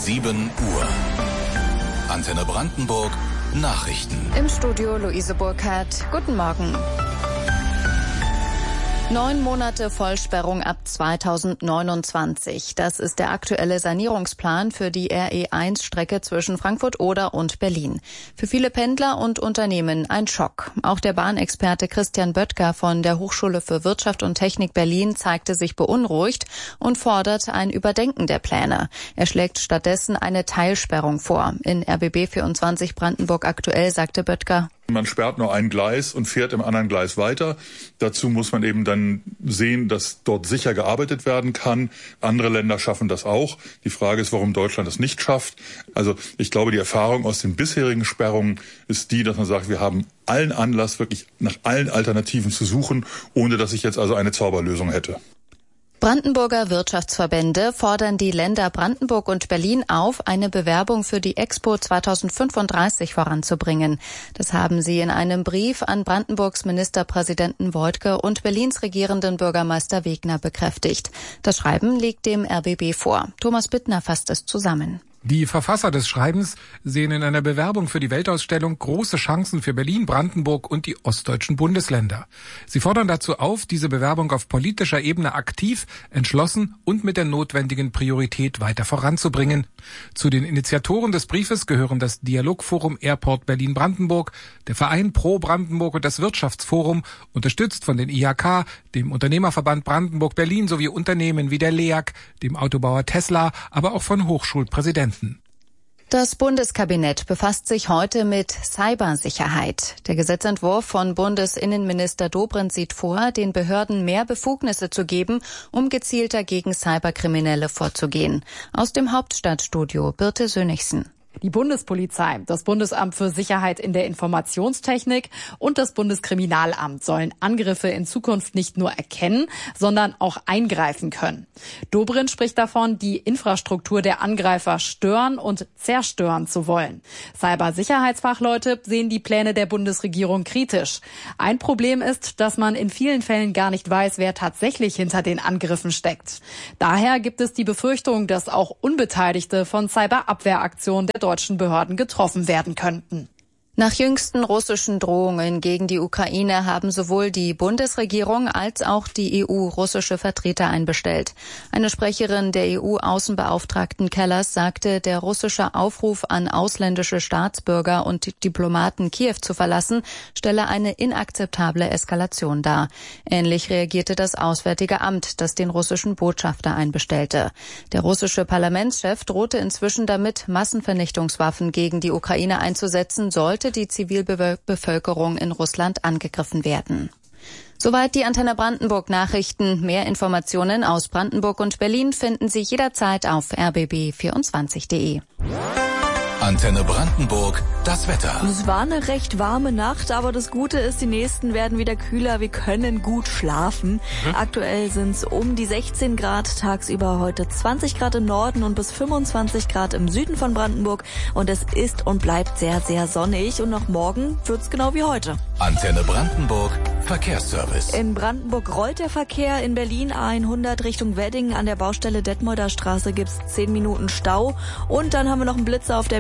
7 Uhr. Antenne Brandenburg, Nachrichten. Im Studio Luise Burkhardt. Guten Morgen. 9 Monate Vollsperrung ab 2029. Das ist der aktuelle Sanierungsplan für die RE1-Strecke zwischen Frankfurt-Oder und Berlin. Für viele Pendler und Unternehmen ein Schock. Auch der Bahnexperte Christian Böttger von der Hochschule für Wirtschaft und Technik Berlin zeigte sich beunruhigt und fordert ein Überdenken der Pläne. Er schlägt stattdessen eine Teilsperrung vor. In RBB 24 Brandenburg aktuell sagte Böttger: Man sperrt nur ein Gleis und fährt im anderen Gleis weiter. Dazu muss man eben dann sehen, dass dort sicher gearbeitet werden kann. Andere Länder schaffen das auch. Die Frage ist, warum Deutschland das nicht schafft. Also ich glaube, die Erfahrung aus den bisherigen Sperrungen ist die, dass man sagt, wir haben allen Anlass, wirklich nach allen Alternativen zu suchen, ohne dass ich jetzt also eine Zauberlösung hätte. Brandenburger Wirtschaftsverbände fordern die Länder Brandenburg und Berlin auf, eine Bewerbung für die Expo 2035 voranzubringen. Das haben sie in einem Brief an Brandenburgs Ministerpräsidenten Woidke und Berlins regierenden Bürgermeister Wegner bekräftigt. Das Schreiben liegt dem RBB vor. Thomas Bittner fasst es zusammen. Die Verfasser des Schreibens sehen in einer Bewerbung für die Weltausstellung große Chancen für Berlin, Brandenburg und die ostdeutschen Bundesländer. Sie fordern dazu auf, diese Bewerbung auf politischer Ebene aktiv, entschlossen und mit der notwendigen Priorität weiter voranzubringen. Zu den Initiatoren des Briefes gehören das Dialogforum Airport Berlin-Brandenburg, der Verein Pro Brandenburg und das Wirtschaftsforum, unterstützt von den IHK, dem Unternehmerverband Brandenburg-Berlin sowie Unternehmen wie der LEAG, dem Autobauer Tesla, aber auch von Hochschulpräsidenten. Das Bundeskabinett befasst sich heute mit Cybersicherheit. Der Gesetzentwurf von Bundesinnenminister Dobrindt sieht vor, den Behörden mehr Befugnisse zu geben, um gezielter gegen Cyberkriminelle vorzugehen. Aus dem Hauptstadtstudio Birte Sönnigsen. Die Bundespolizei, das Bundesamt für Sicherheit in der Informationstechnik und das Bundeskriminalamt sollen Angriffe in Zukunft nicht nur erkennen, sondern auch eingreifen können. Dobrindt spricht davon, die Infrastruktur der Angreifer stören und zerstören zu wollen. Cybersicherheitsfachleute sehen die Pläne der Bundesregierung kritisch. Ein Problem ist, dass man in vielen Fällen gar nicht weiß, wer tatsächlich hinter den Angriffen steckt. Daher gibt es die Befürchtung, dass auch Unbeteiligte von Cyberabwehraktionen der deutschen Behörden getroffen werden könnten. Nach jüngsten russischen Drohungen gegen die Ukraine haben sowohl die Bundesregierung als auch die EU russische Vertreter einbestellt. Eine Sprecherin der EU-Außenbeauftragten Kellers sagte, der russische Aufruf an ausländische Staatsbürger und Diplomaten Kiew zu verlassen, stelle eine inakzeptable Eskalation dar. Ähnlich reagierte das Auswärtige Amt, das den russischen Botschafter einbestellte. Der russische Parlamentschef drohte inzwischen damit, Massenvernichtungswaffen gegen die Ukraine einzusetzen, sollte die Zivilbevölkerung in Russland angegriffen werden. Soweit die Antenne Brandenburg Nachrichten. Mehr Informationen aus Brandenburg und Berlin finden Sie jederzeit auf rbb24.de. Antenne Brandenburg, das Wetter. Es war eine recht warme Nacht, aber das Gute ist, die nächsten werden wieder kühler. Wir können gut schlafen. Aktuell sind es um die 16 Grad, tagsüber heute 20 Grad im Norden und bis 25 Grad im Süden von Brandenburg. Und es ist und bleibt sehr, sehr sonnig. Und noch morgen wird's genau wie heute. Antenne Brandenburg, Verkehrsservice. In Brandenburg rollt der Verkehr, in Berlin A100 Richtung Wedding. An der Baustelle Detmolder Straße gibt's 10 Minuten Stau. Und dann haben wir noch einen Blitzer auf der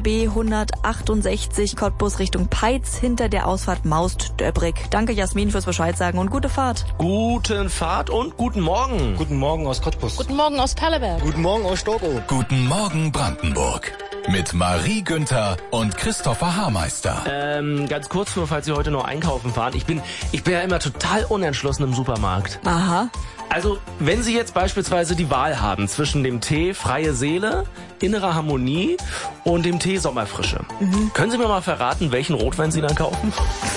B168 Cottbus Richtung Peitz hinter der Ausfahrt Maust-Döbrig. Danke Jasmin fürs Bescheid sagen und gute Fahrt. Guten Fahrt und guten Morgen. Guten Morgen aus Cottbus. Guten Morgen aus Perleberg. Guten Morgen aus Storkow. Guten Morgen Brandenburg. Mit Marie Günther und Christopher Haarmeister. Ganz kurz nur, falls Sie heute noch einkaufen fahren. Ich bin ja immer total unentschlossen im Supermarkt. Aha. Also, wenn Sie jetzt beispielsweise die Wahl haben zwischen dem Tee Freie Seele, Innere Harmonie und dem Tee Sommerfrische, können Sie mir mal verraten, welchen Rotwein Sie dann kaufen?